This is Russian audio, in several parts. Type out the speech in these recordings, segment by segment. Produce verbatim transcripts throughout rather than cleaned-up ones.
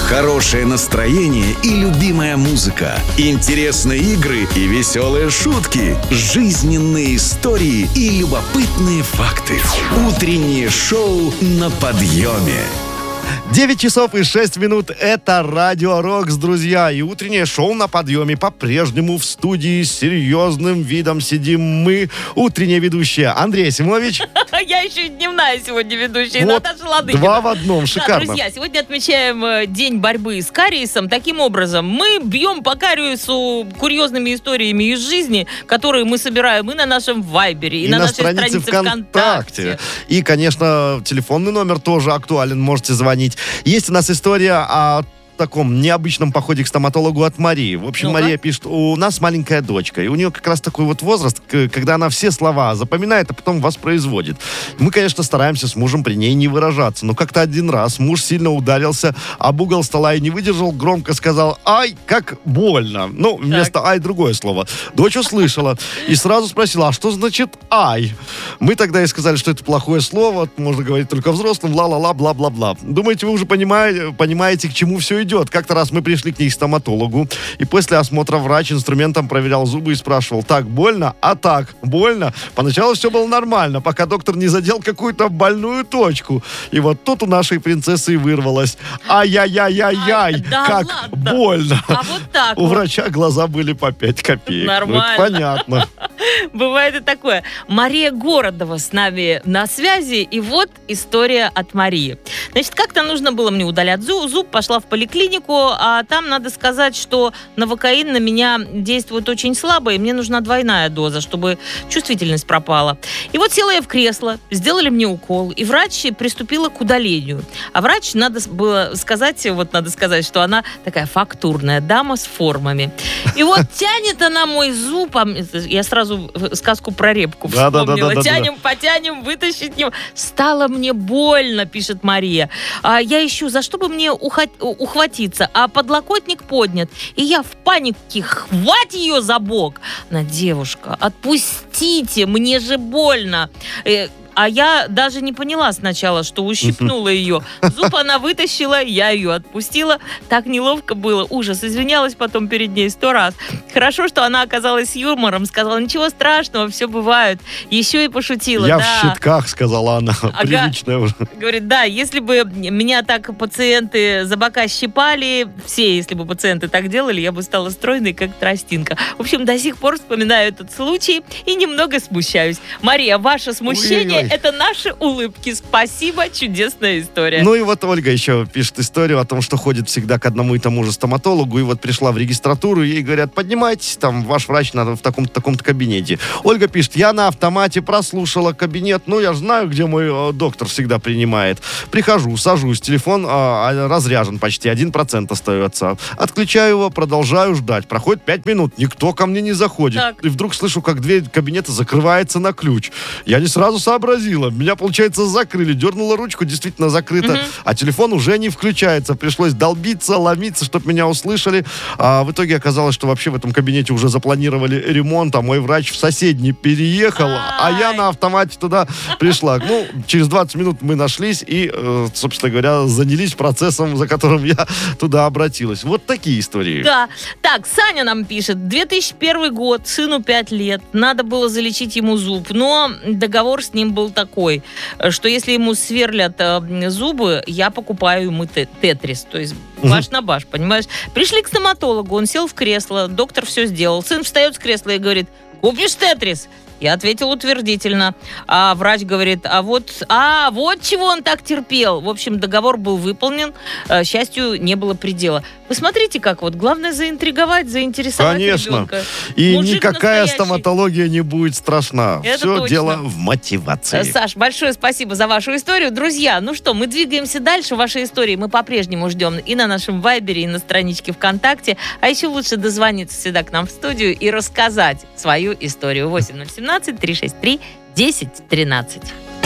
Хорошее настроение и любимая музыка. Интересные игры и веселые шутки. Жизненные истории и любопытные факты. Утреннее шоу на подъеме. девять часов и шесть минут. Это Радио Рокс, друзья. И утреннее шоу на подъеме по-прежнему в студии с серьезным видом сидим мы. Утренняя ведущая Андрей Симович. Я еще и дневная сегодня ведущая. Вот, Наташа Ладыгина. два в одном. Шикарно. Да, друзья, сегодня отмечаем э, День борьбы с кариесом. Таким образом, мы бьем по кариесу курьезными историями из жизни, которые мы собираем и на нашем Вайбере, и, И на, на нашей странице странице ВКонтакте. ВКонтакте. И, конечно, телефонный номер тоже актуален. Можете звонить. Есть у нас история о таком необычном походе к стоматологу от Марии. В общем, Ну-ка. Мария пишет, у нас маленькая дочка, и у нее как раз такой вот возраст, к- когда она все слова запоминает, а потом воспроизводит. Мы, конечно, стараемся с мужем при ней не выражаться, но как-то один раз муж сильно ударился об угол стола и не выдержал, громко сказал «Ай, как больно». Ну, вместо «ай» другое слово. Дочь услышала и сразу спросила, а что значит «ай»? Мы тогда ей сказали, что это плохое слово, можно говорить только взрослым, ла-ла-ла, бла-бла-бла. Думаете, вы уже понимаете, понимаете, к чему все идет? Как-то раз мы пришли к ней к стоматологу, и после осмотра врач инструментом проверял зубы и спрашивал, так, больно? А так, больно? Поначалу все было нормально, пока доктор не задел какую-то больную точку. И вот тут у нашей принцессы и вырвалось. Ай-яй-яй-яй-яй, Ай, да как ладно? больно. А вот так У вот. врача глаза были по пять копеек. Нормально. Ну, это понятно. Бывает и такое. Мария Городова с нами на связи. И вот история от Марии. Значит, как-то нужно было мне удалять зуб. Зуб пошла в поликлинику, а там надо сказать, что новокаин на меня действует очень слабо, и мне нужна двойная доза, чтобы чувствительность пропала. И вот села я в кресло, сделали мне укол, и врач приступила к удалению. А врач, надо было сказать, вот надо сказать, что она такая фактурная дама с формами. И вот тянет она мой зуб, а я сразу сказку про репку Да, да, да, вспомнила. да, да, да. Тянем, потянем, вытащить его. Стало мне больно, пишет Мария. А я ищу, за что бы мне ухо- ухватиться, а подлокотник поднят. И я в панике, хвать ее за бок. Она, девушка, отпустите, мне же больно. Э, А я даже не поняла сначала, что ущипнула ее. Зуб она вытащила, я ее отпустила. Так неловко было. Ужас. Извинялась потом перед ней сто раз. Хорошо, что она оказалась с юмором. Сказала, ничего страшного, все бывает. Еще и пошутила. Я да. в щитках, сказала она. Приличная уже. Говорит, да, если бы меня так пациенты за бока щипали, все, если бы пациенты так делали, я бы стала стройной, как тростинка. В общем, до сих пор вспоминаю этот случай и немного смущаюсь. Мария, ваше смущение Ой-ой-ой. – это наши улыбки. Спасибо, чудесная история. Ну и вот Ольга еще пишет историю о том, что ходит всегда к одному и тому же стоматологу, и вот пришла в регистратуру, и ей говорят, поднимайтесь, там ваш врач надо в таком-то таком-то кабинете. Ольга пишет, я на автомате прослушала кабинет, ну я же знаю, где мой э, доктор всегда принимает. Прихожу, сажусь, телефон э, разряжен почти, один процент остается. Отключаю его, продолжаю ждать. Проходит пять минут, никто ко мне не заходит. Так. И вдруг слышу, как дверь кабинета закрывается на ключ. Я не сразу сообразила. Меня, получается, закрыли. Дернула ручку, действительно закрыто. Мгм. А телефон уже не включается. Пришлось долбиться, ломиться, чтобы меня услышали. А в итоге оказалось, что вообще в этом кабинете уже запланировали ремонт, а мой врач в соседний переехал, а я Ай. на автомате туда пришла. Ну, через двадцать минут мы нашлись и, э, собственно говоря, занялись процессом, за которым я туда обратилась. Вот такие истории. Да. Так, Саня нам пишет. две тысячи первый год, сыну пять лет. Надо было залечить ему зуб. Но договор с ним был такой, что если ему сверлят э, зубы, я покупаю ему те- тетрис. То есть баш на баш, понимаешь? Пришли к стоматологу, он сел в кресло, доктор все сделал. Сын встает с кресла и говорит, купишь тетрис? Я ответил утвердительно. А врач говорит, а вот, а вот чего он так терпел. В общем, договор был выполнен. Э, Счастью, не было предела. Вы смотрите, как вот. Главное заинтриговать, заинтересовать Конечно. ребенка. И Мужик никакая настоящий. стоматология не будет страшна. Это Все точно. дело в мотивации. Э, Саш, большое спасибо за вашу историю. Друзья, ну что, мы двигаемся дальше. Ваши истории мы по-прежнему ждем и на нашем Вайбере, и на страничке ВКонтакте. А еще лучше дозвониться всегда к нам в студию и рассказать свою историю. восемь ноль семнадцать триста шестьдесят три десять тринадцать.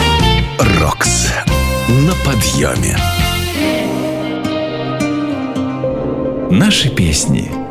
Рокс на подъеме. Наши песни,